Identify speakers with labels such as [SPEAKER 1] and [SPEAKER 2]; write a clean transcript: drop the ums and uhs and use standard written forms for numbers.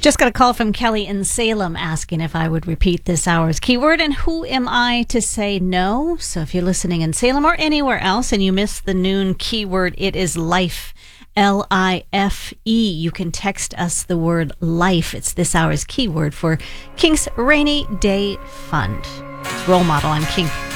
[SPEAKER 1] Just got a call from Kelly in Salem asking if I would repeat this hour's keyword, and who am I to say no? So if you're listening in Salem or anywhere else and you missed the noon keyword, it is life. L-I-F-E. You can text us the word life. It's this hour's keyword for Kink's Rainy Day Fund. It's Role Model on Kink.